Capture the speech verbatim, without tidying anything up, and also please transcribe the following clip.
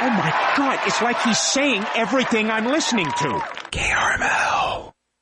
Oh, my God, it's like he's saying everything I'm listening to. K R M L.